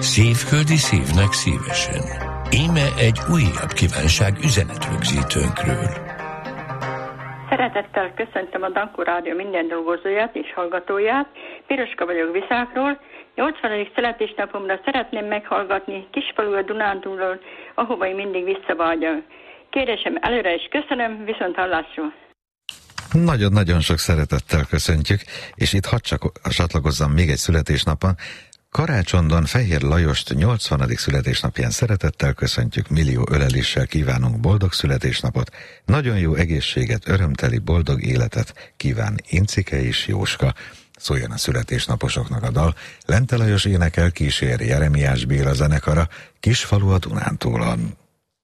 Szívföldi szívnek szívesen. Íme egy újabb kívánság üzenetrögzítőnkről. Szeretettel köszöntöm a Dankó Rádió minden dolgozóját és hallgatóját. Piroska vagyok Viszákról. 80. születésnapomra szeretném meghallgatni Kisfalu a Dunántúlról, ahova én mindig visszavágyom. Kérdésem előre is köszönöm, viszont hallásra. Nagyon-nagyon sok szeretettel köszöntjük, és itt hadd csak csatlakozzam még egy születésnapon. Karácsondon Fehér Lajost 80. születésnapján szeretettel köszöntjük, millió öleléssel kívánunk boldog születésnapot, nagyon jó egészséget, örömteli boldog életet kíván Incike és Jóska. Szóljon a születésnaposoknak a dal. Lente Lajos énekel, kísér Jeremiás Béla zenekara, Kisfalu a Dunántúlon.